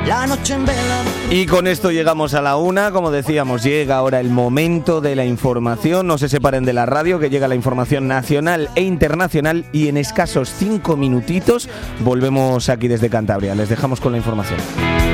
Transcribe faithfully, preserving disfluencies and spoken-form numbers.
la noche en vela. Y con esto llegamos a la una, como decíamos, llega ahora el momento de la información. No se separen de la radio, que llega la información nacional e internacional, y en escasos cinco minutitos volvemos aquí desde Cantabria. Les dejamos con la información.